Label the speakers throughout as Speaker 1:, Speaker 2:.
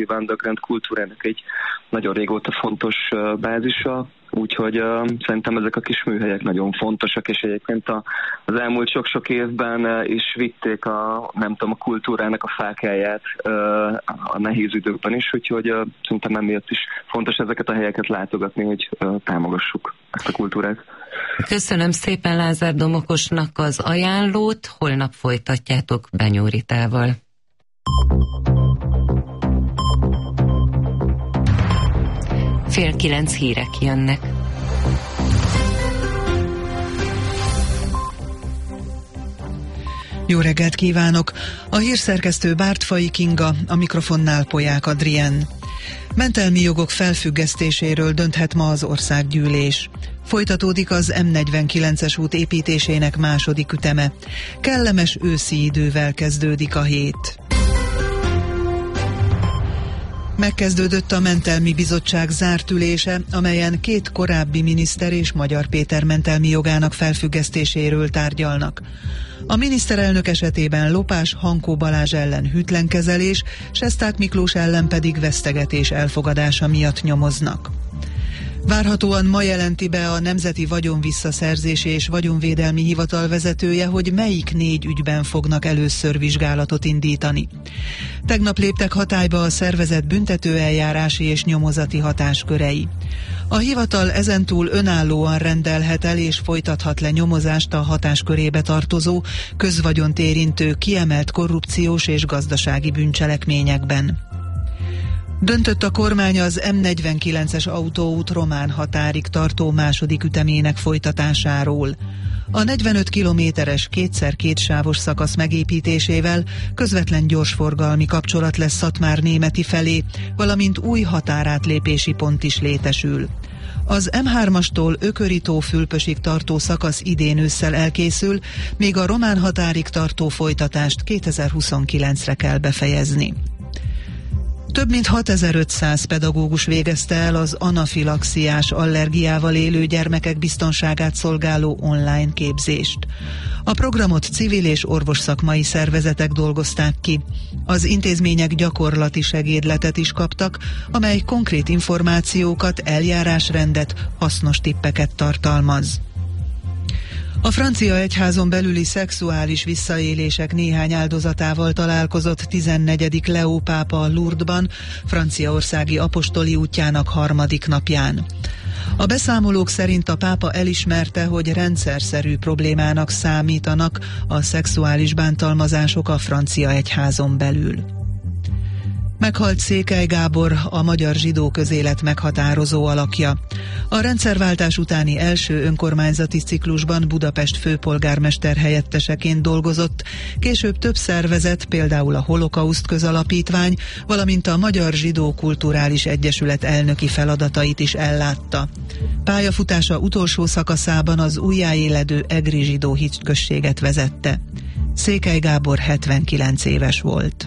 Speaker 1: Nemzeti Vándorrend kultúrának egy nagyon régóta fontos bázisa, úgyhogy szerintem ezek a kis műhelyek nagyon fontosak, és egyébként az elmúlt sok-sok évben is vitték a kultúrának a fáklyáját a nehéz időkben is, úgyhogy szerintem emiatt is fontos ezeket a helyeket látogatni, hogy támogassuk ezt a kultúrát.
Speaker 2: Köszönöm szépen Lázár Domokosnak az ajánlót, holnap folytatjátok Benyó Ritával. Fél 9 hírek jönnek.
Speaker 3: Jó reggelt kívánok! A hírszerkesztő Bártfai Kinga, a mikrofonnál Polyák Adrien. Mentelmi jogok felfüggesztéséről dönthet ma az országgyűlés. Folytatódik az M49-es út építésének második üteme. Kellemes őszi idővel kezdődik a hét. Megkezdődött a Mentelmi Bizottság zárt ülése, amelyen 2 korábbi miniszter és Magyar Péter mentelmi jogának felfüggesztéséről tárgyalnak. A miniszterelnök esetében lopás Hankó Balázs ellen hűtlenkezelés, Sesták Miklós ellen pedig vesztegetés elfogadása miatt nyomoznak. Várhatóan ma jelenti be a Nemzeti Vagyonvisszaszerzési és Vagyonvédelmi Hivatal vezetője, hogy melyik 4 ügyben fognak először vizsgálatot indítani. Tegnap léptek hatályba a szervezett büntetőeljárási és nyomozati hatáskörei. A hivatal ezentúl önállóan rendelhet el és folytathat le nyomozást a hatáskörébe tartozó, közvagyont érintő kiemelt korrupciós és gazdasági bűncselekményekben. Döntött a kormány az M49-es autóút román határig tartó második ütemének folytatásáról. A 45 kilométeres 2x2 sávos szakasz megépítésével közvetlen gyorsforgalmi kapcsolat lesz Szatmár-Németi felé, valamint új határátlépési pont is létesül. Az M3-astól Ököri-tó-Fülpösig tartó szakasz idén ősszel elkészül, míg a román határig tartó folytatást 2029-re kell befejezni. Több mint 6500 pedagógus végezte el az anafilaxiás allergiával élő gyermekek biztonságát szolgáló online képzést. A programot civil és orvosszakmai szervezetek dolgozták ki. Az intézmények gyakorlati segédletet is kaptak, amely konkrét információkat, eljárásrendet, hasznos tippeket tartalmaz. A francia egyházon belüli szexuális visszaélések néhány áldozatával találkozott 14. Leó pápa Lourdesban, franciaországi apostoli útjának 3. napján. A beszámolók szerint a pápa elismerte, hogy rendszerszerű problémának számítanak a szexuális bántalmazások a francia egyházon belül. Meghalt Székely Gábor, a magyar zsidó közélet meghatározó alakja. A rendszerváltás utáni első önkormányzati ciklusban Budapest főpolgármester helyetteseként dolgozott, később több szervezet, például a Holokauszt Közalapítvány, valamint a Magyar Zsidó Kulturális Egyesület elnöki feladatait is ellátta. Pályafutása utolsó szakaszában az újjáéledő egri zsidó hitközséget vezette. Székely Gábor 79 éves volt.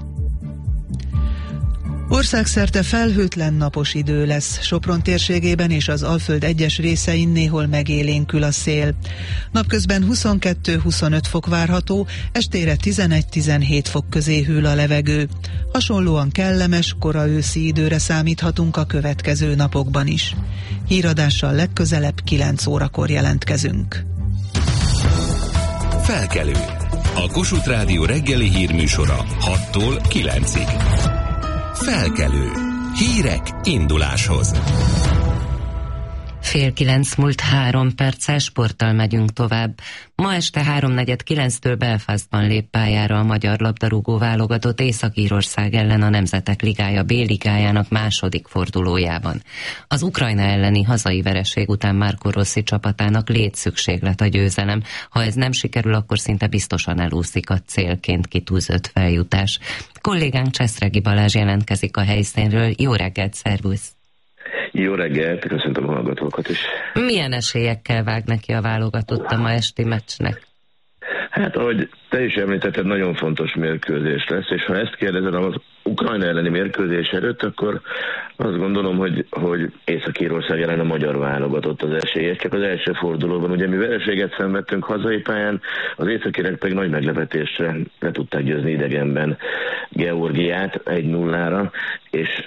Speaker 3: Országszerte felhőtlen napos idő lesz, Sopron térségében és az Alföld egyes részein néhol megélénkül a szél. Napközben 22-25 fok várható, estére 11-17 fok közé hűl a levegő. Hasonlóan kellemes, kora őszi időre számíthatunk a következő napokban is. Híradással legközelebb 9 órakor jelentkezünk.
Speaker 4: Felkelő. A Kossuth Rádió reggeli hírműsora 6-tól 9-ig. Felkelő. Hírek induláshoz. 8:30 múlt 3 perccel, sporttal megyünk tovább. Ma este 8:45-től Belfastban lép pályára a magyar labdarúgó válogatott Észak-Írország ellen a Nemzetek Ligája B-ligájának második fordulójában. Az Ukrajna elleni hazai vereség után Marco Rossi csapatának létszükséglet a győzelem. Ha ez nem sikerül, akkor szinte biztosan elúszik a célként kitűzött feljutás. Kollégánk Cseszregi Balázs jelentkezik a helyszínről. Jó reggelt, szervusz!
Speaker 5: Jó reggelt, köszöntöm a hallgatókat is.
Speaker 2: Milyen esélyekkel vág neki a válogatott a ma esti meccsnek?
Speaker 5: Hát, ahogy te is említetted, nagyon fontos mérkőzés lesz, és ha ezt kérdezed az Ukrajna elleni mérkőzés előtt, akkor azt gondolom, hogy Észak-Írország ellen a magyar válogatott az esélyes. Csak az első fordulóban, ugye mi vereséget szenvedtünk hazai pályán, az északírek pedig nagy meglepetésre le tudták győzni idegenben Georgiát 1-0-ra, és